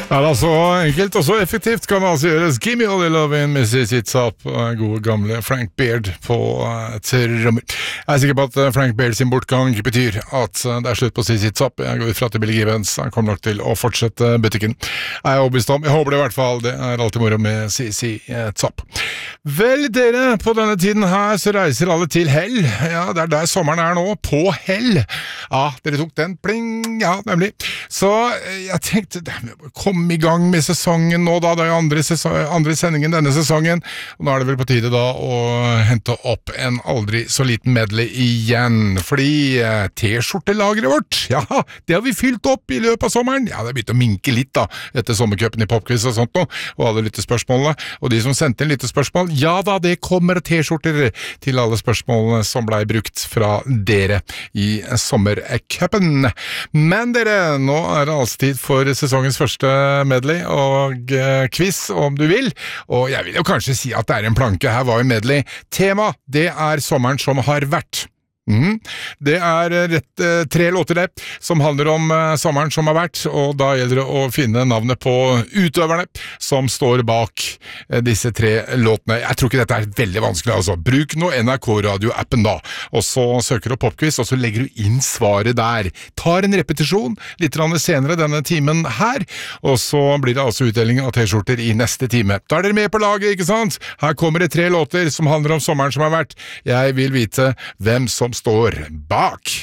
Ja, det så enkelt og så effektivt kan det altså gjøres. Gimme all the lovin' med Sits Up, gode gamle Frank Beard på trommer. Jeg sikker på at Frank Beard sin bortgang betyr at det slutt på Sits Up. Jeg går ut fra til Billy Gibbons, han kommer nok til å fortsette butikken. Jeg overbevist om, jeg håper det i hvert fall, det alltid moro med Sits Up. Vel dere, på denne tiden her så reiser alle til Hell. Ja, det der sommeren nå, på Hell. Ja, dere tok den, pling, ja, nemlig. Så jeg tenkte, kom i gang med sesongen nå da, det andre sendingen denne sesongen, og nå det vel på tide da å hente opp en aldri så liten medley igjen, fordi T-skjortelageret vårt, ja, det har vi fylt opp i løpet av sommeren. Ja, det har begynt å minke litt da, etter sommercupen i Popquiz og sånt nå, og alle lyttespørsmålene, og de som sendte inn lyttespørsmål, ja da, det kommer T-skjorter til alle spørsmålene som ble brukt fra dere i sommercupen. Men dere, nå det altså tid for sesongens første medley og quiz, om du vil, og jeg vil jo kanskje si at det en planke. Her var jo medley. Tema, det sommeren som har vært. Det rett 3 låter det som handler om sommeren som har vært, og da gjelder det å finne navnet på utøverne som står bak disse 3 låtene. Jeg tror ikke dette veldig vanskelig, altså. Bruk nå NRK Radio-appen da, og så søker du Popquiz, og så legger du inn svaret der. Tar en repetisjon litt senere denne timen her, og så blir det altså utdeling av T-skjorter i neste time. Da dere med på laget, ikke sant? Her kommer det 3 låter som handler om sommeren som har vært. Jeg vil vite hvem som står bak.